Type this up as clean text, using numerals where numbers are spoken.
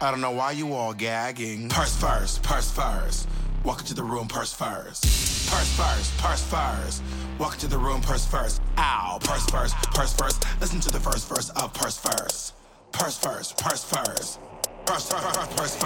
I don't know why you all gagging. Purse first, purse first. Walk into the room, purse first. Purse first, purse first. Walk into the room, purse first. Ow, purse first, purse first. Listen to the first verse of purse first. Purse first, purse first. Purse first, purse first.